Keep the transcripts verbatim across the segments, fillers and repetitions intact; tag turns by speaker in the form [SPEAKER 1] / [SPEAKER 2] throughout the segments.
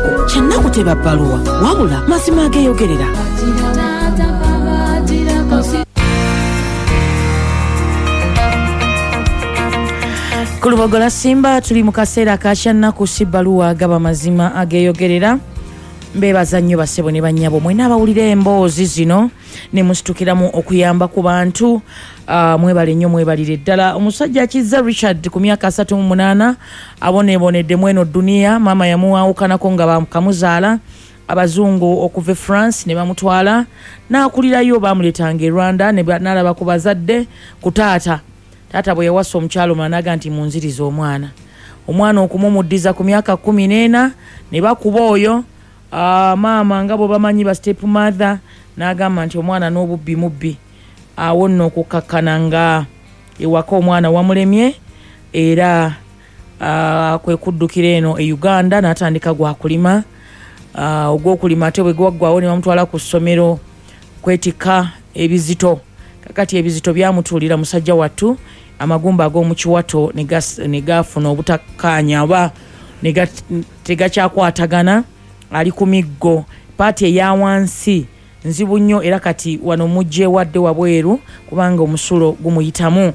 [SPEAKER 1] kyannako kyannako teba bbaluwa wabula mazima ageeyogerera. Kulubogola Simba tuli mu kaseera ka kyannako si bbaluwa gaba mazima ageeyogerera. Mbebaza nnyo basebo ne bannyabo mwena abawulira emboozi zino ne musitukiramu okuyamba ku bantu. Uh, mwebale nnyo mwebalire ddala. Omusajja akizza Richard ku myaka asatu mu munaana abonebonedde mweno duniya. Maama yamuwaawukanako nga bakamuzaala abazungu okuva e France ne bamutwala n'akulirayo bamuletanga e Rwanda ne n'alaba ku bazadde ku taata. Taata bwe yawasa omukyalo managa nti munziriza omwana. Omwana okumumuddiza ku myaka kumi n'ena ne bakuba oyo. Uh, maama nga bo bamanyi ba step mother n'agamba nti omwana n'obubbi mubbi. Awo nno okukakkana nga ewaka omwana wamulemye era uh, kwe kuddukira eno e Uganda n'atandika gwa kulima. Uh, ogw'okulima ate bwe gwaggwawo ne bamutwala ku ssomero kwetika ebizito. Kakati ebizito byamutuulira musajja wattu amagumba ag'omu kiwato ne gafuna obutakkaanya oba ne tegakyakwatagana. Ali ku miggo paati eya wansi nzibu nnyo era kati wano mujje wadde wabweru kubanga omusulo gumuyitamu.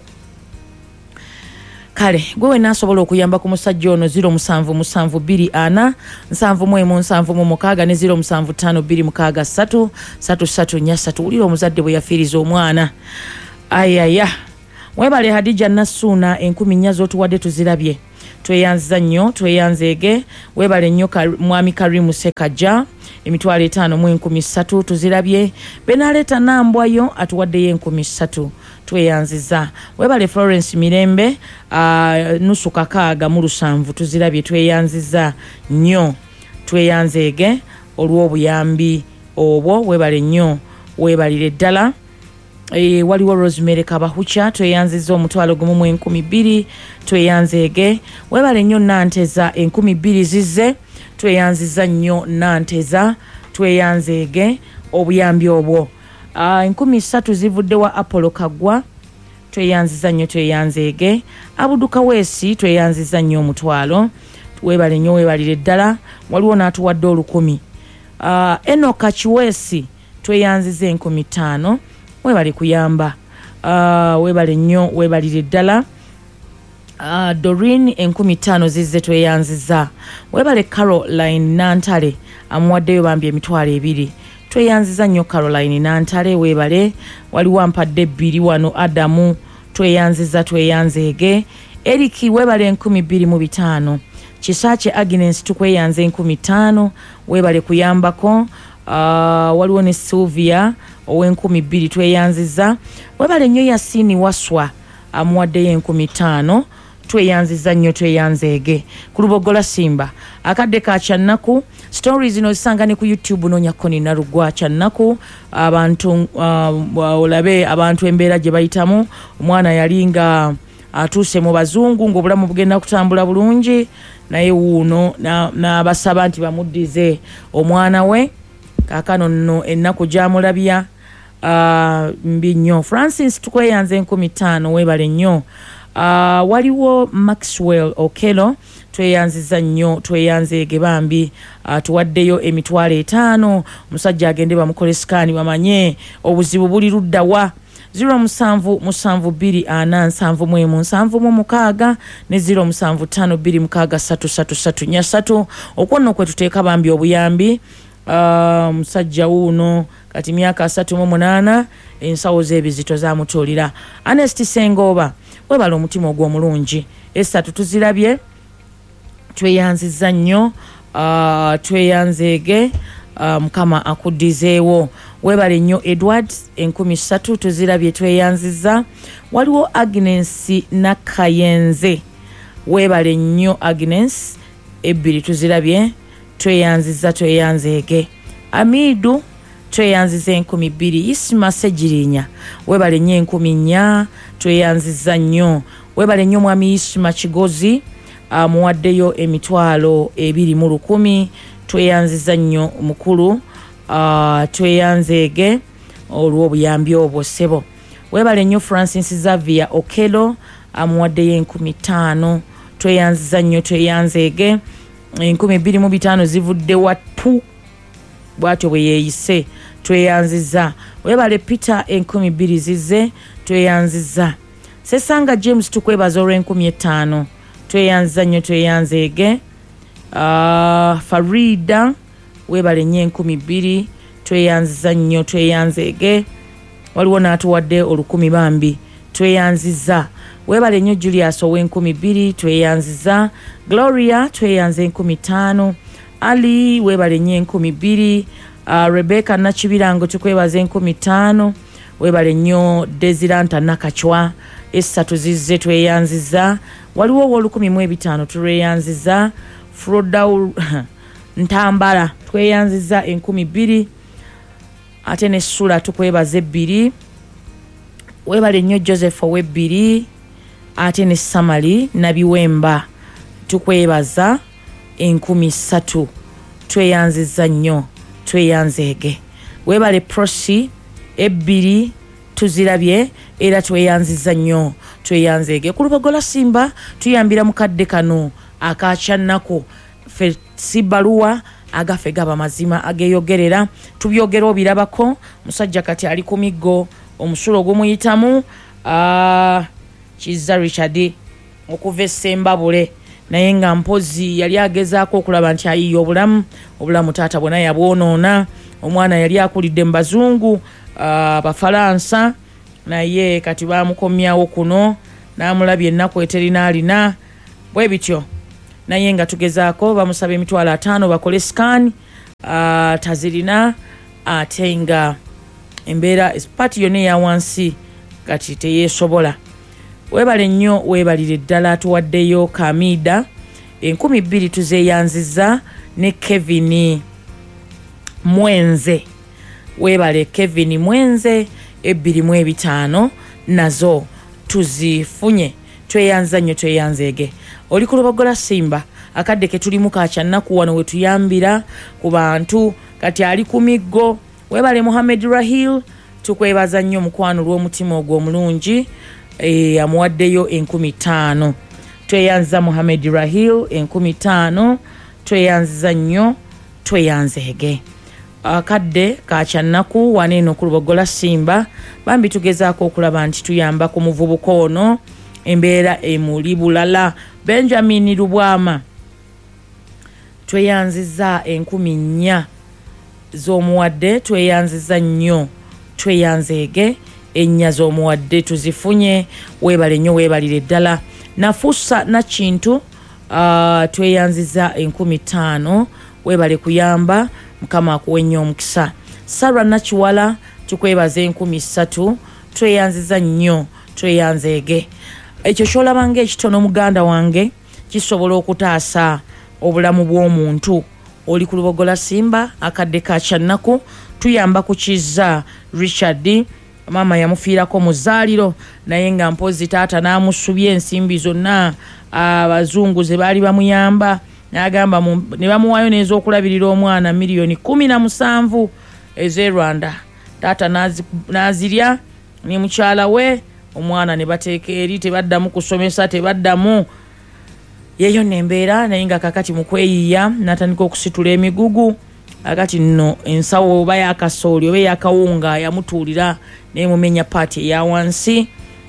[SPEAKER 1] Kale gwe wenaasobola okuyamba ku musajja ono zero musanvu musanvu bbiri ana nsanvu mu emu nsanvu mu mukaaga ne zero musanvu ttaano bbiri mukaaga ssatu ssatu ssatu nnya ssatu. Wulira omuzadde bwe yafiiriza omwana. Ayaya webale Hadija Nassuuna enkumi nnya z'otuwadde tuzirabye. Tweyanza nnyo tweyanzeege webale nnyo mwami Karimu Sekajja emitwalo etaano mu enkumi ssatu tuzirabye. Benaleta Nambwayo atuwaddeyo enkumi ssatu tweyanziza. Webale Florence Mirembe uh, nusu kakaaga mu lusanvu tuzirabye tweyanziza nnyo tweyanzeege olw'obuyambi obwo webale nnyo webalire ddala. E, waliwo Rosemary Kabahucha tweyanziza omutwalo gumu mu enkumi bbiri tweyanzeege. Webale nnyo Nanteza enkumi bbiri zizze tweyanziza nnyo Nanteza tweyanzeege obuyambi obwo. Uh, enkumi ssatu zivudde wa Apollo Kagwa tweyanziza nnyo tweyanzeege. Abuduka Weesi tweyanziza nnyo omutwalo webale nnyo webalire ddala. Waliwo n'atuwadde olukumi. Uh, Enoka Kiweesi tweyanziza enkumi ttaano webale kuyamba. Uh, webale nnyo webalire ddala. Uh, Doreen enkumi ttaano zizze tweyanziza. Webale Caroline Nantale amuwaddeyo bambi emitwalo ebiri tweyanziza nnyo Caroline Nantale webale. Waliwo ampadde bbiri wano Adamu tweyanziza tweyanzeege. Eric webale enkumi bbiri mu bitaano. Kisaache Agnes tukweyanze enkumi ttaano webale kuyambako. Uh, waliwo ne Sylvia ow'enkumi bbiri tweyanziza. Webale nnyo Yasini Waswa amuwaddeyo enkumi ttaano tweyanziza nnyo tweyanzeege. Ku Lubogola Simba akadde ka kyannako stories zino zisanga ne ku YouTube noonya Koni Narugwa kyannako abantu uh, olabe abantu embeera gye bayitamu. Omwana yalinga atuuse mu bazungu ng'obulamu bugenda kutambula bulungi naye wuuno n'abasaba nti bamuddize omwana we. Kaakano nno ennaku gyamulabya uh, mbi nnyo. Francis tukweyanze enkumi ttaano webale nnyo. Uh, waliwo Maxwell Okelo tweyanziza nnyo tweyanzeege bambi uh, tuwaddeyo emitwalo etaano. Omusajja agende bamukole sikaani bamanye obuzibu buli luddawa. zero musanvu musanvu bbiri ana nsanvu mu emu nsanvu mu mukaaga ne zero musanvu ttaano bbiri mukaaga ssatu ssatu ssatu nnya ssatu. okwo nno kwe tuteeka bambi obuyambi. Uh, musajja wuuno kati myaka asatu mu munaana ensawo z'ebizito zamutuulira. Anesti Sengoba webala omutima ogw'omulungi esatu tuzirabye tweyanziza nnyo. Uh, tweyanzeege uh, mukama akuddizeewo webale nnyo. Edward enkumi ssatu tuzirabye tweyanziza. Waliwo Agnes Nakayenze webale nnyo Agnes ebbiri tuzirabye tweyanziza tweyanzeege. Amidu tweyanziza enkumi bbiri. Isima Segirinya webale nnyo enkumi nnya tweyanziza nnyo. Webale nnyo mwami Isima Kigozi amuwaddeyo emitwalo ebiri mu lukumi tweyanziza nnyo mukulu. Uh, tweyanzeege olw'obuyambi obwo ssebo. Webale nnyo Francis Xavier Okelo amuwaddeyo enkumi ttaano tweyanziza nnyo tweyanzeege. enkumi bbiri mu bitaano zivudde wattu bwatyo bwe yeeyise tweyanziza. Webale Peter enkumi bbiri zize tweyanziza. Sesanga James tukwebaza olw'enkumi ettaano tweyanziza nnyo tweyanzeege. uh, Farida webale nnyo enkumi bbiri tweyanziza nnyo tweyanzeege. Waliwo n'atuwadde olukumi bambi tweyanziza. Webale nnyo Julius ow'enkumi bbiri tweyanziza. Gloria tweyanze enkumi ttaano. Ali webale nnyo enkumi bbiri. uh, Rebecca Nakibirango tukwebaza enkumi ttaano. Webale nnyo Desiranta Nakachwa essatu zizze tweyanziza. Waliwo ow'olukumi mu ebitaano tweyanziza. Frodaul Ntambala tweyanziza enkumi bbiri. Ate ne Sula tukwebaza ebbiri. Webale nnyo Joseph ow'ebbiri. Ate ne Samali Nabiwemba tukwebaza enkumi ssatu tweyanziza nnyo tweyanzeege. Webale Prosi ebbiri tuzirabye era tweyanziza nnyo tweyanzeege. Ku Lubogola Simba tuyambira mukadde kano akakyannako fe sibaluwa agafe gaba mazima ageyogerera tubyogera obirabako. Musajja kati ali ku miggo omusulo ogumuyitamu uh, Kizza Richard okuva Sembabule naye nga mpozi yali agezaako okulaba nti ayiye obulamu obulamu taata bwona yabwonoona. Omwana yali akulidde mu bazungu uh, Bafalansa naye kati bamukomyawo kuno n'amulabye ennaku eterina alina bwe bityo naye nga tugezaako bamusaba emitwalo ataano bakole scan uh, tazirina ate nga embeera pati yonna eya wansi kati teyeesobola. Webale nnyo webalire ddala tuwaddeyo Kamida enkumi bbiri tuzeeyanziza ne Kevin Mwenze. Webale Kevin Mwenze ebbiri mu ebitaano nazo tuzifunye tweyanza nnyo tweyanzeege. Oli ku Lubogola Simba akadde ke tulimu kakyannaku wano we tuyambira ku bantu kati ali ku miggo. Webale Muhammad Rahil tukwebaza nnyo mukwano lw'omutima ogwo omulungi e, amuwaddeyo enkumi ttaano tweyanza Muhammad Rahil enkumi ttaano tweyanziza nnyo tweyanzeege. Akadde kakyannaku waneeno ku Lubogola Simba bambi tugezaako okulaba nti tuyamba ku muvubuka ono embeera emuli bulala. Benjamin Lubwama tweyanziza enkumi nnya z'omuwadde tweyanziza nnyo tweyanzeege. Ennya z'omuwadde tuzifunye webale nnyo webalire ddala. Nafusa Nakintu uh, tweyanziza enkumi ttaano webale kuyamba mukama akuwe nnyo omukisa. Sarah Nakiwala tukwebaza enkumi ssatu tweyanziza nnyo tweyanzeege. Ekyo kyolabanga ekitono muganda wange kisobola okutaasa obulamu bw'omuntu. Oli ku Lubogola Simba akadde kakyannaku tuyamba ku Kizza Richard mama yamufiirako mu zzaaliro naye nga mpozi taata n'amusubya ensimbi zonna abazungu ze baali bamuyamba n'agamba ne bamuwaayo n'ez'okulabirira omwana miliyoni kumi na musanvu ez'e Rwanda. Taata n'azirya ne mukyala we omwana ne bateeka eri tebaddamu kusomesa tebaddamu yeyo nembeera naye nga kakati mu kweyiya n'atandika okusitula emigugu. Akati nno ensawo oba yakasooli oba yakawunga yamutuulira n'emumenya paati eya wansi.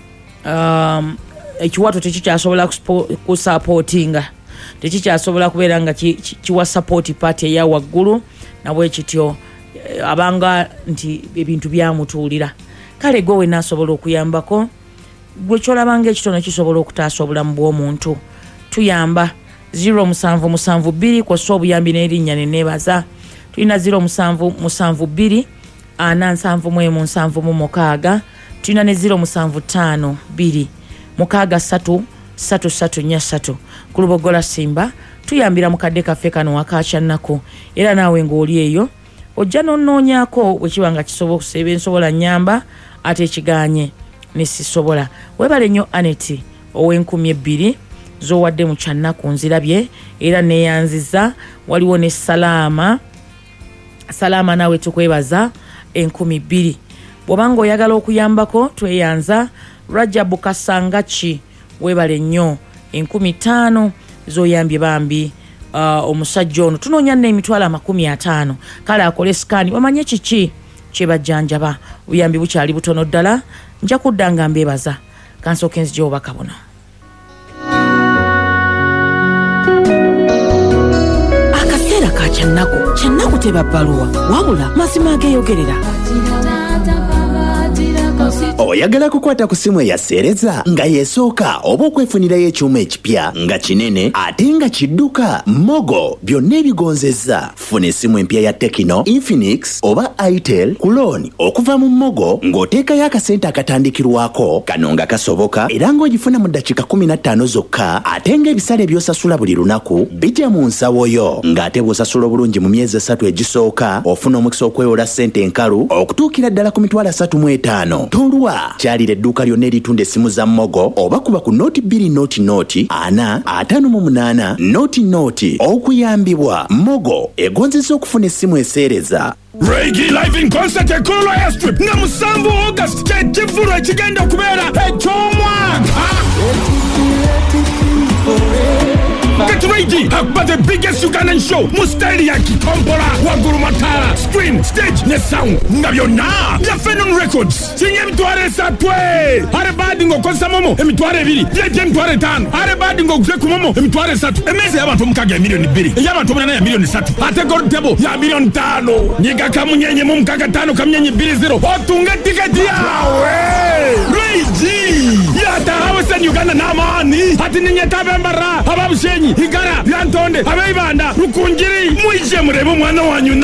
[SPEAKER 1] Um, ekiwato tekikyasobola kusapootinga tekikyasobola kubeera nga kiwa sapooti paati eya waggulu nabwe kityo abanga nti ebintu byamutuulira. Kale gwe wenaasobola okuyambako gwe kyolabanga ekitono kisobola okutaasa obulamu bw'omuntu tuyamba. zero musanvu musanvu bbiri kw'ossa obuyambi n'erinnya ne neebaza. Tulina zero musanvu musanvu bbiri ana nsanvu mu emu nsanvu mu mukaaga. Tulina ne zero musanvu ttaano bbiri mukaaga ssatu ssatu ssatu nnya ssatu. Ku Lubogola Simba tuyambira mukadde kaffe kano akakyannako era naawe ng'oli eyo ojja n'onnoonyaako bwe kiba nga kisobola ensobola nnyamba ate ekiganye ne sisobola. Webale nnyo Aneti ow'enkumi ebbiri z'owadde mu kyannaku nzirabye era neeyanziza. Waliwo ne Salaama Salaama naawe tukwebaza enkumi bbiri. Bw'obanga oyagala okuyambako tweyanza. Rajabu Kasangachi webale nnyo enkumi ttaano z'oyambye bambi uh, omusajja ono tunoonya nne emitwalo amakumi ataano kale akole sikaani bamanye kiki kyebajjanjaba obuyambi bukyali butono ddala nja kudda nga mbeebaza kansooke nzigye obubaka buno. Akaseera ka kyannako kyannako teba bbaluwa wabula mazima ageeyogerera.
[SPEAKER 2] Oyagala kukwata ku simu eyaseereza nga yeesooka oba okwefunirayo ekyuma ekipya nga kinene ate nga kidduka Mogo byonna ebigonzezza. Funa essimu empya ya Tecno, Infinix oba Itel ku looni okuva mu Mogo ng'oteekayo akasente akatandikirwako kano nga kasoboka era ng'ogifuna mu ddakiika kumi na ttaano zokka ate ng'ebisale by'osasula buli lunaku bijja mu nsawo yo ng'ate bw'osasula obulungi mu myezi esatu egisooka ofuna omukisa okwewola ssente enkalu okutuukira ddala ku mitwalo asatu mu etaano. Tolwa kyalira edduuka lyonna eritunda essimu za Mogo oba kuba ku nooti bbiri nooti nooti ana ataano mu munaana nooti nooti okuyambibwa. Mogo egonzesa okufuna essimu eseereza.
[SPEAKER 3] Reggae live in concert at Kololo Airstrip na musanvu August kyekivulu ekigenda okubeera eky'omwaka. Get ready! Akuba the biggest Ugandan show mu style ya Kitombola waggulu Matala screen stage ne sound nga byonna bya Phenon Records kinye emitwalo esatu are badi ng'okozesa momo emitwalo ebiri byejja emitwalo etaano are badi ng'oguse ku momo emitwalo esatu emmeeza y'abantu omukaaga ya miliyoni bbiri ey'abantu omunana ya miliyoni ssatu ate gold table ya miliyoni ttaano nyiga kamunyenye mu mukaaga ttaano kamunyenye bbiri zero otunga tiketi yawe Reggae yatahawe sen Uganda n'amaani ati ninyetabembara ababushenyi igara byantonde abeibanda rukunjiri mwije murebe umwana wanyu.